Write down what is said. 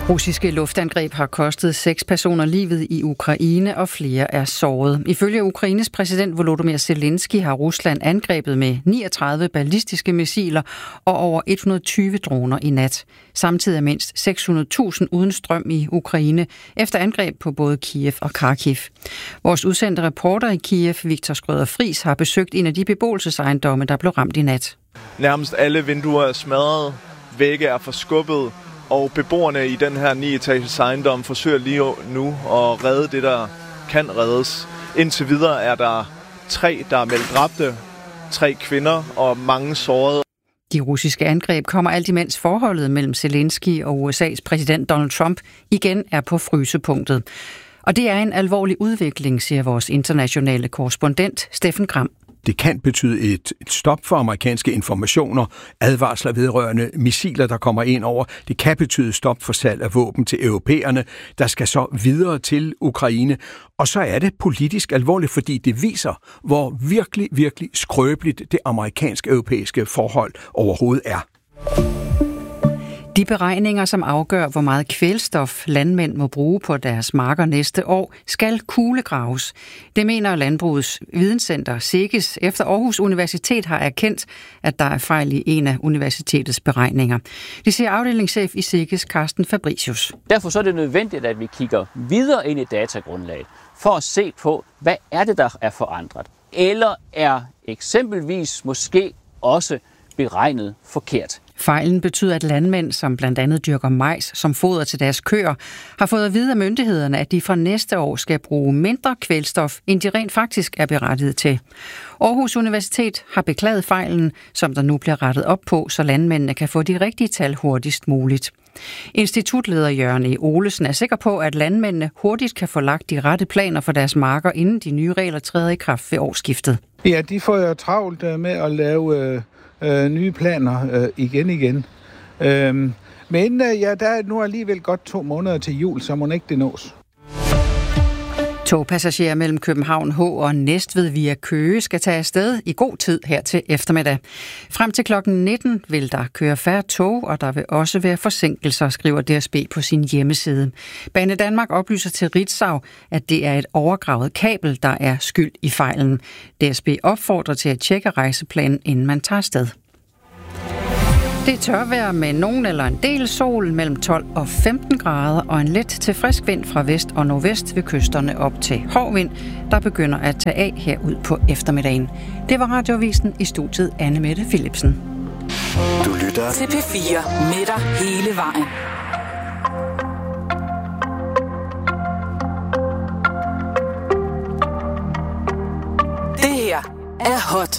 Russiske luftangreb har kostet 6 personer livet i Ukraine, og flere er såret. Ifølge Ukraines præsident Volodymyr Zelensky har Rusland angrebet med 39 ballistiske missiler og over 120 droner i nat. Samtidig er mindst 600.000 uden strøm i Ukraine efter angreb på både Kiev og Kharkiv. Vores udsendte reporter i Kiev, Viktor Skrøder Friis, har besøgt en af de beboelsesejendomme, der blev ramt i nat. Nærmest alle vinduer er smadret, vægge er forskubbet, og beboerne i den her 9-etages ejendom forsøger lige nu at redde det, der kan reddes. Indtil videre er der 3, der er meldt dræbte, 3 kvinder og mange sårede. De russiske angreb kommer alt imens forholdet mellem Zelensky og USA's præsident Donald Trump igen er på frysepunktet. Og det er en alvorlig udvikling, siger vores internationale korrespondent Steffen Gram. Det kan betyde et stop for amerikanske informationer, advarsler vedrørende missiler, der kommer ind over. Det kan betyde stop for salg af våben til europæerne, der skal så videre til Ukraine. Og så er det politisk alvorligt, fordi det viser, hvor virkelig skrøbeligt det amerikansk-europæiske forhold overhovedet er. De beregninger, som afgør, hvor meget kvælstof landmænd må bruge på deres marker næste år, skal kuglegraves. Det mener Landbrugets Videnscenter SEGES, efter Aarhus Universitet har erkendt, at der er fejl i en af universitetets beregninger. Det siger afdelingschef i SEGES, Carsten Fabricius. Derfor så er det nødvendigt, at vi kigger videre ind i datagrundlaget for at se på, hvad er det, der er forandret. Eller er eksempelvis måske også beregnet forkert. Fejlen betyder, at landmænd, som blandt andet dyrker majs som foder til deres køer, har fået at vide af myndighederne, at de fra næste år skal bruge mindre kvælstof, end de rent faktisk er berettiget til. Aarhus Universitet har beklaget fejlen, som der nu bliver rettet op på, så landmændene kan få de rigtige tal hurtigst muligt. Institutleder Jørgen E. Olesen er sikker på, at landmændene hurtigt kan få lagt de rette planer for deres marker, inden de nye regler træder i kraft ved årsskiftet. Ja, de får jo travlt med at lave nye planer igen. Men der er nu alligevel godt 2 måneder til jul, så må ikke det nås. Togpassagerer mellem København H og Næstved via Køge skal tage afsted i god tid her til eftermiddag. Frem til klokken 19 vil der køre færre tog, og der vil også være forsinkelser, skriver DSB på sin hjemmeside. Banedanmark oplyser til Ritzau, at det er et overgravet kabel, der er skyld i fejlen. DSB opfordrer til at tjekke rejseplanen, inden man tager afsted. Det er tørvejr med nogen eller en del sol mellem 12 og 15 grader og en let til frisk vind fra vest og nordvest ved kysterne op til hård vind, der begynder at tage af herud på eftermiddagen. Det var Radioavisen, i studiet Anne Mette Philipsen. Du lytter til P4 med dig hele vejen. Det her er hot.